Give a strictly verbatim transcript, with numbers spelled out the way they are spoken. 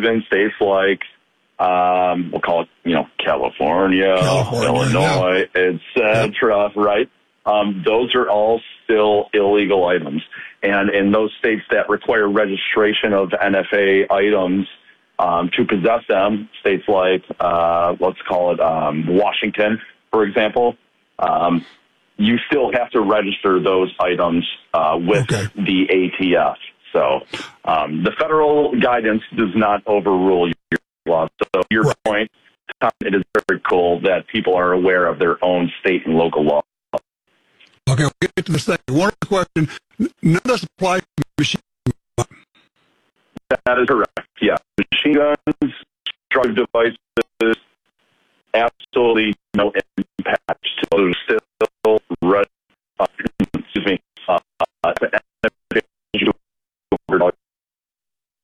in states like, um, we'll call it, you know, California, California Illinois, yeah. et cetera, yep. right? Um, those are all still illegal items. And in those states that require registration of N F A items um, to possess them, states like, uh, let's call it um, Washington, for example, um, you still have to register those items uh, with okay. the A T F. So um, the federal guidance does not overrule your law. So your right. point, Tom, it is very cool that people are aware of their own state and local law. Okay, we'll get to the second. One question, none of this applies to machine guns. That is correct, yeah. Machine guns, drug devices, absolutely